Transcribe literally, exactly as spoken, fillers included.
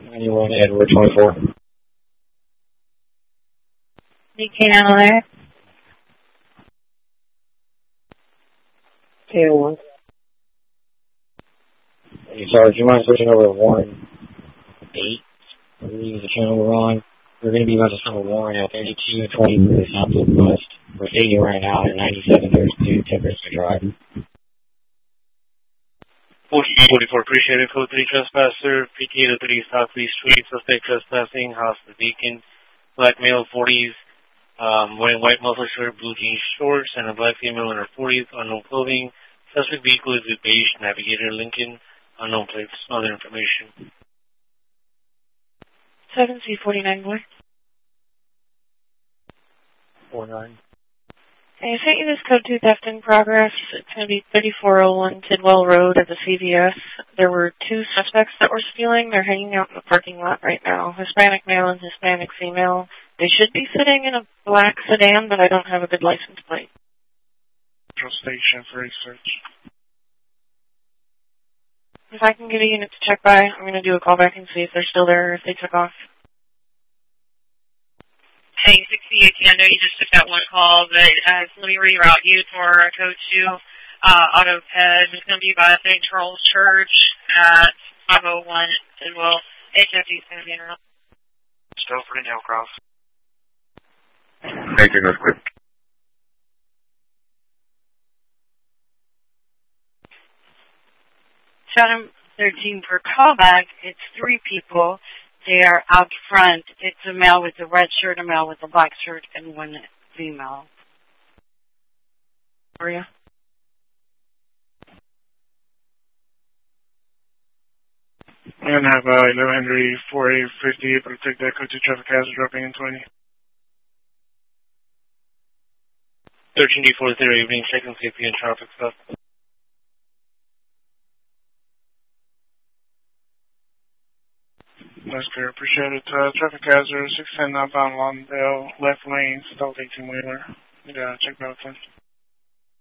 ninety-one Edward twenty-four. Beacon L A. two one. Hey, sorry, do you mind switching over to Warren eight? I believe the channel we're on. We're going to be about to start Warren at thirty-two twenty-three Southwest. We're staging right now at ninety-seven thirty-two Timberster Drive. forty-eight forty-four, appreciate it. Code three trespasser, P K to three Southeast Street, suspect trespassing, house the Beacon, black male forties, um, wearing white muffler shirt, blue jeans shorts, and a black female in her forties, unknown clothing. Suspect vehicle is with beige Navigator Lincoln, unknown plates, other information. seven C forty-nine, boy. four nine. Hey, I sent you this code two theft in progress. It's going to be thirty-four oh one Tidwell Road at the C V S. There were two suspects that were stealing. They're hanging out in the parking lot right now. Hispanic male and Hispanic female. They should be sitting in a black sedan, but I don't have a good license plate. Central Station for research. If I can get a unit to check by, I'm going to do a call back and see if they're still there or if they took off. Hey, sixty-eight, I know you just took that one call, but uh, let me reroute you for a code two uh, auto ped. It's going to be by Saint Charles Church at five oh one Tidwell. H F D is going to be in around. Still for Dale Cross. Thank you, that's quick. Chatham thirteen per callback. It's three people. They are out front. It's a male with a red shirt, a male with a black shirt, and one female. Maria? I'm going to have uh, eleven Henry four eight fifty, protect that code two traffic hazard dropping in twenty. thirteen D forty-three, evening, second safety and traffic stop. That's clear. Appreciate it. Uh, traffic hazard, six ten outbound Lawndale, left lane, stealth eighteen wheeler. Yeah, check that out.